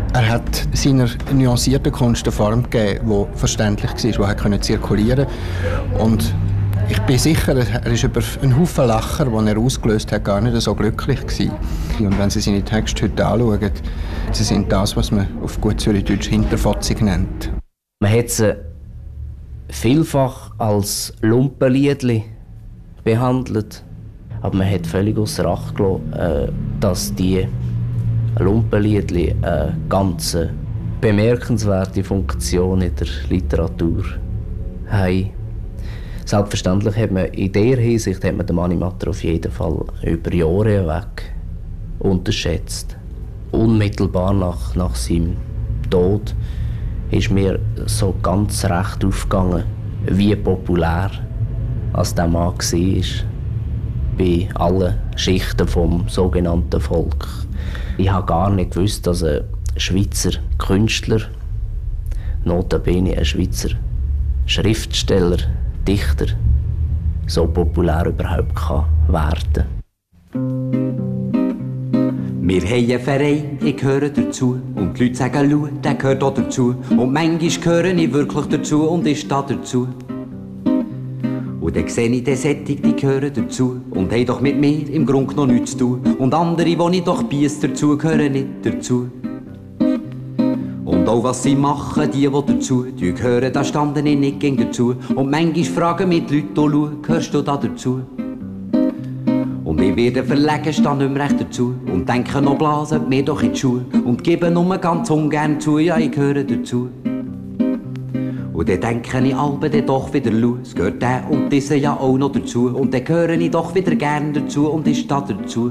Er hat seiner nuancierten Kunst eine Form gegeben, die verständlich war, die zirkulieren konnte. Und ich bin sicher, er ist über einen Haufen Lacher, die er ausgelöst hat, gar nicht so glücklich gewesen. Und wenn Sie seine Texte heute anschauen, sie sind das, was man auf gut Zürichdeutsch Hinterfotzig nennt. Man hat sie vielfach als Lumpenliedli behandelt, aber man hat völlig ausser Acht gelassen, dass die Lumpenliedli eine ganz bemerkenswerte Funktion in der Literatur haben. Selbstverständlich hat man in dieser Hinsicht den Mani Matter auf jeden Fall über Jahre hinweg unterschätzt. Unmittelbar nach seinem Tod ist mir so ganz recht aufgegangen, wie populär als der Mann war bei allen Schichten vom sogenannten Volk. Ich habe gar nicht gewusst, dass ein Schweizer Künstler, notabene ein Schweizer Schriftsteller, Dichter, so populär überhaupt werden kann. Wir haben einen Verein, ich gehöre dazu. Und die Leute sagen, schau, der gehört auch dazu. Und manchmal gehöre ich wirklich dazu und ich stehe dazu. Und dann sehe ich den Sättig, die gehören dazu. Und haben doch mit mir im Grunde noch nichts zu tun. Und andere, die ich doch biesse dazu, gehören nicht dazu. Und auch was sie machen, die dazu gehören, da standen ich nicht gegen dazu. Und manchmal fragen mich die Leute, schau, gehörst du da dazu? Und ich werde verlegen, stehe nicht mehr recht dazu. Und denke noch blasen, mir doch in die Schuhe. Und gebe nur ganz ungern zu, ja, ich gehöre dazu. Und dann denke ich alle dann doch wieder, schau, es gehört der und dieser ja auch noch dazu. Und dann gehöre ich doch wieder gern dazu und ich stehe dazu.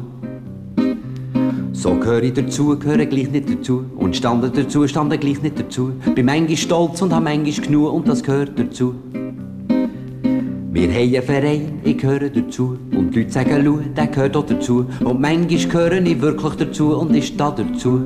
So gehöre ich dazu, gehöre gleich nicht dazu. Und stande dazu, stande gleich nicht dazu. Bin manchmal stolz und habe manchmal genug und das gehört dazu. Wir haben einen Verein, ich gehöre dazu. Und die Leute sagen, schau, der gehört auch dazu. Und manchmal gehöre ich wirklich dazu und ich stehe dazu.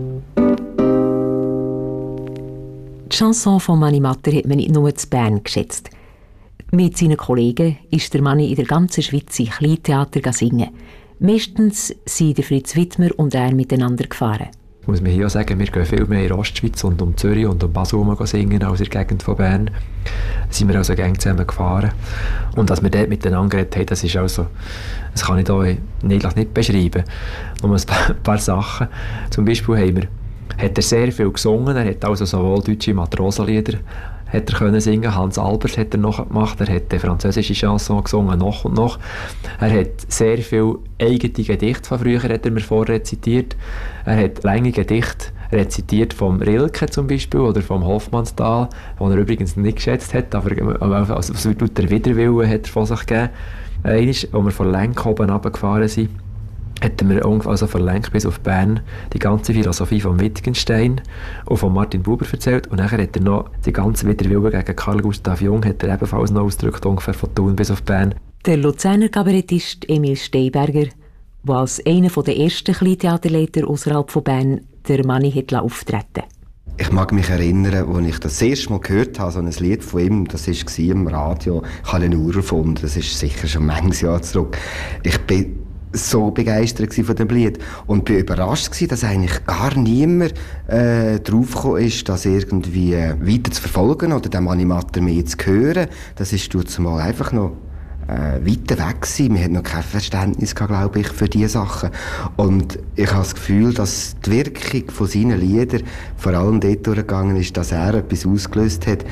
Die Chanson von Mani Matter hat man nicht nur in Bern geschätzt. Mit seinen Kollegen ist der Mani in der ganzen Schweiz in Kleintheater singen. Meistens sind der Fritz Wittmer und er miteinander gefahren. Muss man hier auch sagen, wir gehen viel mehr in der Ostschweiz und um Zürich und um Basel singen als in der Gegend von Bern. Da sind wir also gerne zusammen gefahren. Und dass wir dort miteinander geredet haben, das ist also, das kann ich hier nicht beschreiben. Nur ein paar Sachen. Zum Beispiel hat er sehr viel gesungen. Er hat also sowohl deutsche Matrosenlieder hat er können singen. Hans Albers hat er noch gemacht. Er hat die französische Chanson gesungen, noch und noch. Er hat sehr viel eigene Gedichte von früher, hat er mir vorrezitiert. Er hat lange Gedichte rezitiert vom Rilke zum Beispiel oder vom Hofmannsthal, den er übrigens nicht geschätzt hat, aber also der Widerwillen hat er von sich gegeben. Einmal, als wir von Lenk oben runtergefahren sind, hat er mir also von Lenk bis auf Bern die ganze Philosophie von Wittgenstein und von Martin Buber erzählt. Und nachher hat er noch die ganze Widerwillen gegen Carl Gustav Jung hat er ebenfalls noch ausgedrückt, ungefähr von Thun bis auf Bern. Der Luzerner Kabarettist Emil Steinberger, der als einer der ersten Kleintheaterleiter außerhalb von Bern der Mani hat auftreten. Ich mag mich erinnern, als ich das erste Mal gehört habe, so ein Lied von ihm, das war im Radio, ich habe ihn urgefunden, das ist sicher schon manches Jahr zurück. Ich bin so begeistert von dem Lied und bin überrascht gewesen, dass eigentlich gar niemand draufgekommen ist, das irgendwie weiter zu verfolgen oder dem Mani Matter mehr zu hören. Das ist zumal einfach noch weiter weg gewesen. Wir hatten noch kein Verständnis gehabt, glaube ich, für diese Sachen. Und ich habe das Gefühl, dass die Wirkung von seinen Liedern vor allem dort durchgegangen ist, dass er etwas ausgelöst hat,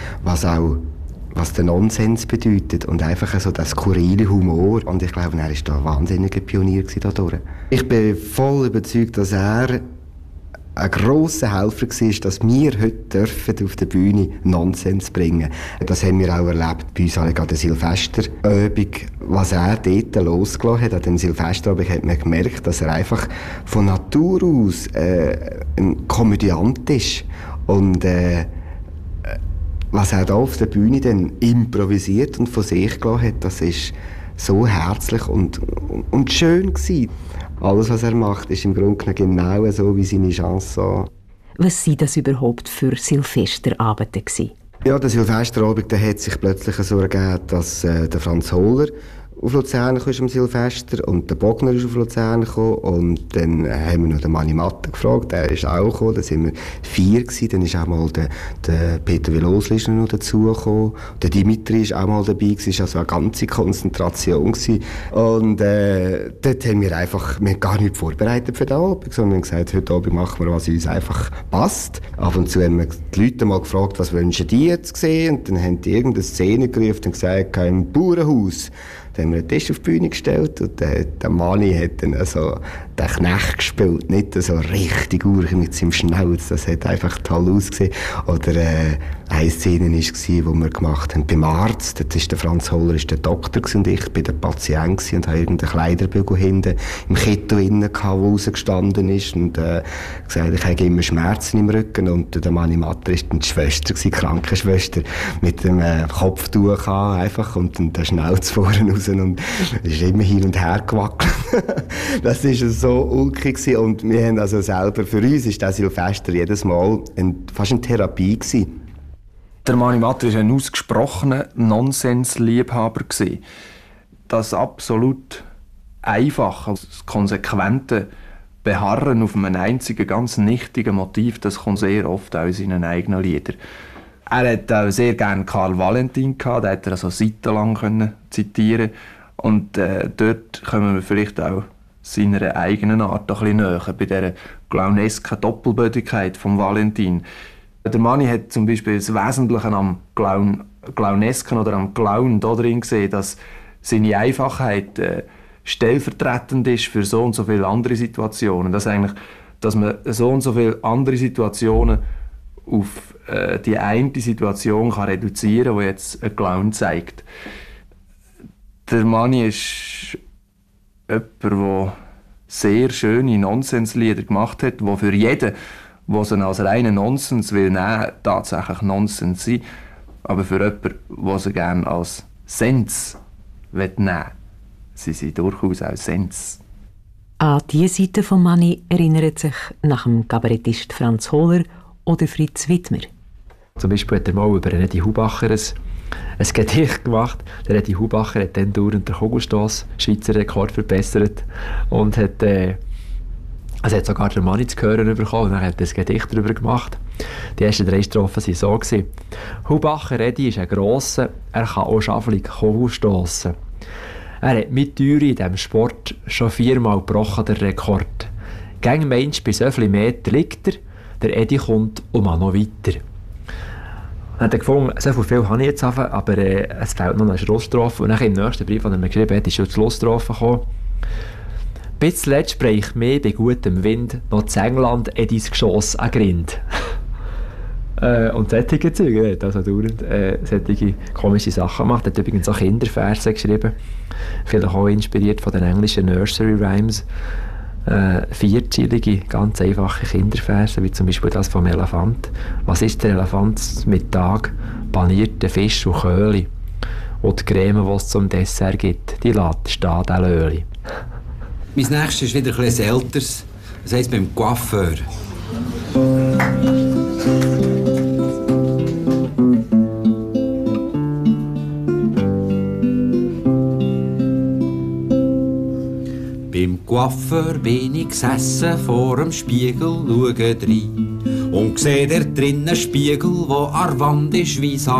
was der Nonsens bedeutet und einfach so das skurrile Humor. Und ich glaube, er war da ein wahnsinniger Pionier dadurch. Ich bin voll überzeugt, dass er ein grosser Helfer war, dass wir heute auf der Bühne Nonsens bringen dürfen. Das haben wir auch erlebt bei uns an der Silvesterübung. Was er dort losgelassen hat, an dem Silvesterabend, hat man gemerkt, dass er einfach von Natur aus ein Komödiant ist. Und was er da auf der Bühne dann improvisiert und von sich gelassen hat, das ist so herzlich und schön gewesen. Alles, was er macht, ist im Grunde genau so wie seine Chanson. Was waren das überhaupt für Silvesterabende gewesen? Ja, der Silvesterabend, der hat sich plötzlich so ergeben, dass der Franz Hohler auf Luzern am Silvester und der Bogner ist auf Luzern gekommen und dann haben wir noch den Mani Matte gefragt, der ist auch gekommen, dann sind wir 4 gewesen, dann ist auch mal der Peter Velosli noch dazugekommen, der Dimitri ist auch mal dabei gewesen, es war also eine ganze Konzentration gewesen. Und dort haben wir gar nicht vorbereitet für den Abend, sondern wir haben gesagt, heute Abend machen wir, was uns einfach passt. Ab und zu haben wir die Leute mal gefragt, was wünschen die jetzt sehen, und dann haben die irgendeine Szene gerufen und gesagt, im Bauernhaus. Dann haben wir einen Tisch auf die Bühne gestellt und der Mani hat dann also den Knecht gespielt, nicht so richtig urig mit seinem Schnauz, das hat einfach toll ausgesehen. Oder eine Szene war, wo wir gemacht haben beim Arzt, dort ist der Franz Holler ist der Doktor und ich bin der Patient und habe irgendeinen Kleiderbügel hinten im Kittel innen gehabt, der rausgestanden ist und gesagt, ich habe immer Schmerzen im Rücken und der Mani Matter ist die Schwester, die Krankenschwester, mit dem Kopftuch einfach und der Schnauz vorne raus und ist immer hin und her gewackelt. Das war so ulkig und wir haben also selber, für uns ist das Silvester jedes Mal fast eine Therapie gewesen. Der Mani Matter war ein ausgesprochener Nonsensliebhaber. Das absolut einfache, das konsequente Beharren auf einem einzigen, ganz nichtigen Motiv, das kommt sehr oft auch in seinen eigenen Liedern. Er hat auch sehr gerne Karl Valentin gehabt, den hat er also seitenlang zitieren. Und dort kommen wir vielleicht auch seiner eigenen Art ein bisschen näher, bei dieser clownesken Doppelbödigkeit von Valentin. Der Mani hat zum Beispiel das Wesentliche am Clownesken oder am Clown da drin gesehen, dass seine Einfachheit stellvertretend ist für so und so viele andere Situationen. Dass man so und so viele andere Situationen auf die eine Situation kann reduzieren kann, die jetzt ein Clown zeigt. Der Mani ist jemand, der sehr schöne Nonsenslieder gemacht hat, die für jeden, der sie als reinen Nonsens will nehmen, tatsächlich Nonsens sind. Aber für jemanden, der sie gerne als Sens nehmen will, sie sind durchaus auch Sens. An diese Seite von Mani erinnert sich nach dem Kabarettist Franz Holler oder Fritz Wittmer. Zum Beispiel hat er mal über Eddie Hubacher ein Gedicht gemacht. Der Eddie Hubacher hat dann dauernd den Kugelstoss, Schweizer Rekord, verbessert und hat hat sogar der Mani zu hören bekommen und dann hat er ein Gedicht darüber gemacht. Die ersten 3 Strophen waren so gewesen. Hubacher Eddie ist ein Grosser, er kann auch schaffelig Kugel stossen. Er hat mit Türe in diesem Sport schon 4-mal gebrochen, der Rekord. Gegen Mensch bei so vielen Metern liegt er, der Eddie kommt und man noch weiter. Dann hat er gefunden, so viel habe ich jetzt, aber es fehlt noch eine Schlussstrophe. Und dann im nächsten Brief, den er mir geschrieben hat, ist schon die Schlussstrophe gekommen. Bis zuletzt spreche mir bei gutem Wind noch zu England Eddies Geschoss an Grind. Und solche Züge, er hat also dauernd solche komische Sachen gemacht. Er hat übrigens auch Kinderverse geschrieben, vielleicht auch inspiriert von den englischen Nursery Rhymes. 4-zeilige, ganz einfache Kinderverse, wie zum Beispiel das vom Elefant. Was ist der Elefant mit Tag? Panierten Fisch und Köhli. Und die Creme, die es zum Dessert gibt, die lässt stehen, der Löli. Mein nächstes ist wieder etwas älteres. Das heisst beim Coiffeur. Beim Coiffeur bin ich gesessen vor dem Spiegel, schaue rein und sehe der drinnen Spiegel, wo an der Wand ist wie